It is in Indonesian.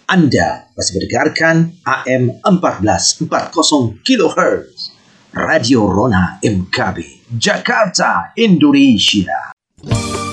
Anda masih mendengarkan AM 1440 kHz Radio Rona MKB Jakarta, Indonesia.